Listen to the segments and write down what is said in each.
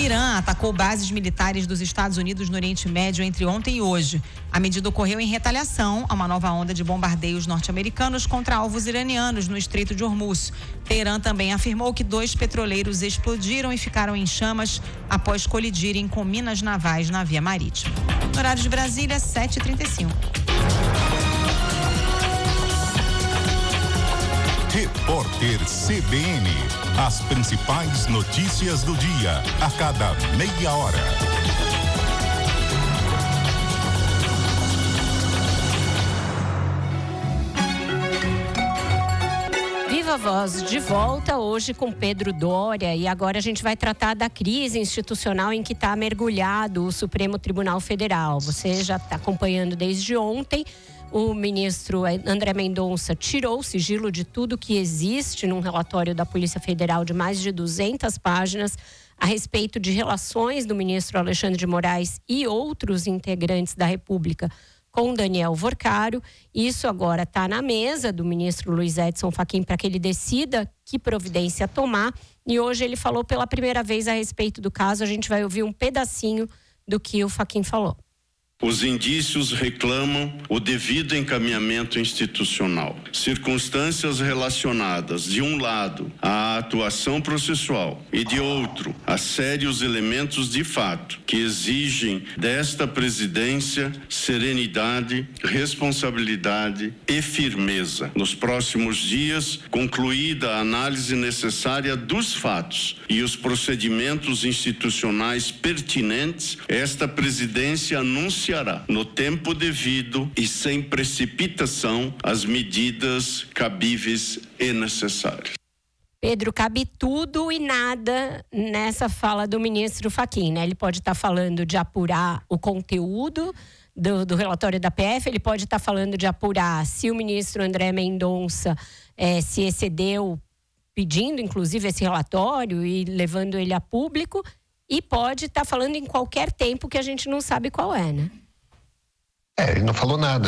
Irã atacou bases militares dos Estados Unidos no Oriente Médio entre ontem e hoje. A medida ocorreu em retaliação a uma nova onda de bombardeios norte-americanos contra alvos iranianos no Estreito de Hormuz. Teherã também afirmou que 2 petroleiros explodiram e ficaram em chamas após colidirem com minas navais na via marítima. No horário de Brasília, 7h35. Repórter CBN. As principais notícias do dia, a cada meia hora. Viva Voz de volta hoje com Pedro Doria, e agora a gente vai tratar da crise institucional em que está mergulhado o Supremo Tribunal Federal. Você já está acompanhando desde ontem. O ministro André Mendonça tirou o sigilo de tudo que existe num relatório da Polícia Federal de mais de 200 páginas a respeito de relações do ministro Alexandre de Moraes e outros integrantes da República com Daniel Worcaro. Isso agora está na mesa do ministro Luiz Edson Fachin para que ele decida que providência tomar. E hoje ele falou pela primeira vez a respeito do caso. A gente vai ouvir um pedacinho do que o Fachin falou. Os indícios reclamam o devido encaminhamento institucional. Circunstâncias relacionadas, de um lado, à atuação processual e, de outro, a sérios elementos de fato que exigem desta presidência serenidade, responsabilidade e firmeza. Nos próximos dias, concluída a análise necessária dos fatos e os procedimentos institucionais pertinentes, esta presidência anunciará no tempo devido e sem precipitação as medidas cabíveis e necessárias. Pedro, cabe tudo e nada nessa fala do ministro Fachin, né? Ele pode estar falando de apurar o conteúdo do relatório da PF, ele pode estar falando de apurar se o ministro André Mendonça se excedeu pedindo, inclusive, esse relatório e levando ele a público, e pode estar falando em qualquer tempo que a gente não sabe qual é, né? Ele não falou nada.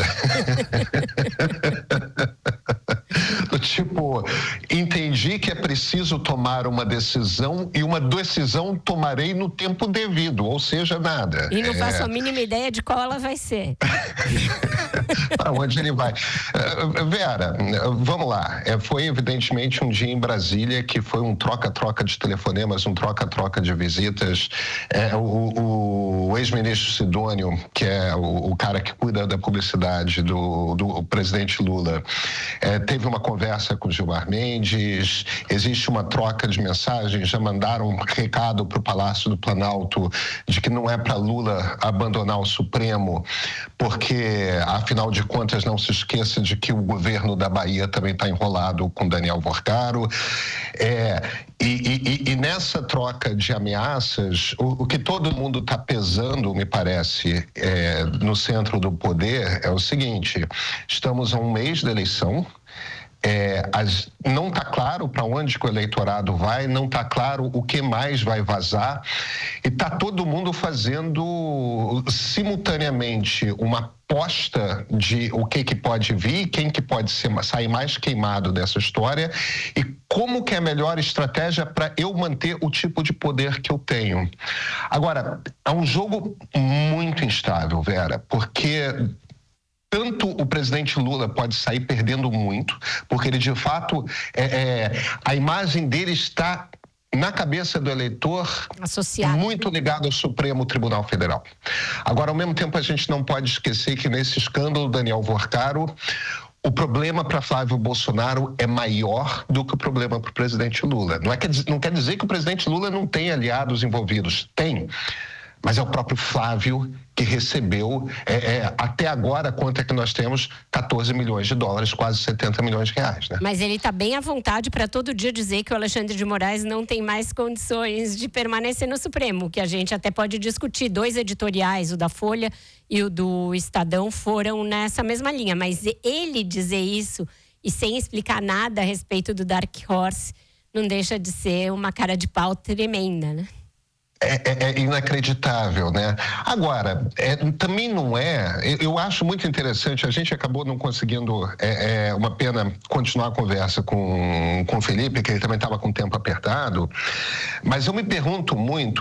Tipo, entendi que é preciso tomar uma decisão e uma decisão tomarei no tempo devido, ou seja, nada. E não faço a mínima ideia de qual ela vai ser. Para onde ele vai? Vera, vamos lá. Foi evidentemente um dia em Brasília que foi um troca-troca de telefonemas, um troca-troca de visitas. O ex-ministro Sidônio, que é o cara que cuida da publicidade do presidente Lula, teve uma conversa com o Gilmar Mendes, existe uma troca de mensagens, já mandaram um recado para o Palácio do Planalto de que não é para Lula abandonar o Supremo, porque, afinal de contas, não se esqueça de que o governo da Bahia também está enrolado com Daniel Worcaro. E nessa troca de ameaças, o que todo mundo está pesando, me parece, no centro do poder é o seguinte: estamos a um mês da eleição, não está claro para onde que o eleitorado vai, não está claro o que mais vai vazar, e está todo mundo fazendo simultaneamente uma aposta de o que pode vir, quem que pode sair mais queimado dessa história e como que é a melhor estratégia para eu manter o tipo de poder que eu tenho. Agora, é um jogo muito instável, Vera, porque tanto o presidente Lula pode sair perdendo muito, porque ele, de fato, a imagem dele está na cabeça do eleitor associado, muito ligado ao Supremo Tribunal Federal. Agora, ao mesmo tempo, a gente não pode esquecer que nesse escândalo Daniel Worcaro, o problema para Flávio Bolsonaro é maior do que o problema para o presidente Lula. Não quer dizer que o presidente Lula não tem aliados envolvidos. Tem. Mas é o próprio Flávio que recebeu, até agora, quanto é que nós temos? 14 milhões de dólares, quase 70 milhões de reais, né? Mas ele está bem à vontade para todo dia dizer que o Alexandre de Moraes não tem mais condições de permanecer no Supremo, que a gente até pode discutir. 2 editoriais, o da Folha e o do Estadão, foram nessa mesma linha. Mas ele dizer isso e sem explicar nada a respeito do Dark Horse não deixa de ser uma cara de pau tremenda, né? É inacreditável, né? Agora, também não eu acho muito interessante, a gente acabou não conseguindo, uma pena continuar a conversa com o Felipe, que ele também estava com o tempo apertado, mas eu me pergunto muito